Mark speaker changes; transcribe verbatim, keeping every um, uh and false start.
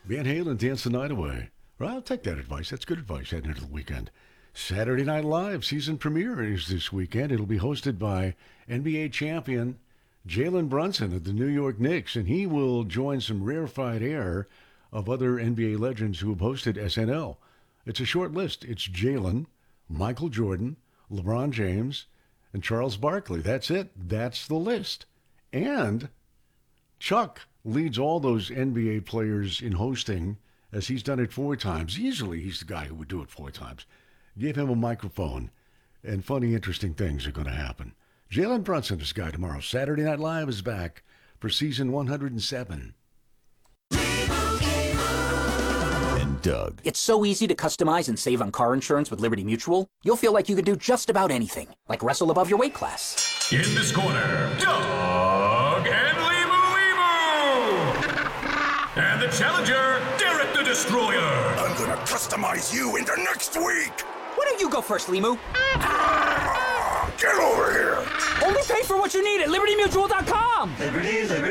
Speaker 1: Van Halen, Dance the Night Away. Well, I'll take that advice. That's good advice heading into the weekend. Saturday Night Live season premiere is this weekend. It'll be hosted by N B A champion Jalen Brunson of the New York Knicks, and he will join some rarefied air of other N B A legends who have hosted S N L. It's a short list. It's Jalen, Michael Jordan, LeBron James, and Charles Barkley. That's it. That's the list. And Chuck leads all those N B A players in hosting, as he's done it four times. Easily, he's the guy who would do it four times. Give him a microphone, and funny, interesting things are going to happen. Jalen Brunson is guy tomorrow. Saturday Night Live is back for season one hundred seven.
Speaker 2: And Doug.
Speaker 3: It's so easy to customize and save on car insurance with Liberty Mutual. You'll feel like you can do just about anything, like wrestle above your weight class.
Speaker 4: In this corner, Doug and Limu Limu! And the challenger, Derek the Destroyer.
Speaker 5: I'm gonna customize you into next week!
Speaker 3: Why don't you go first, Limu?
Speaker 5: Ah, get over here!
Speaker 3: Only pay for what you need at Liberty Mutual dot com!
Speaker 6: Liberty, Liberty.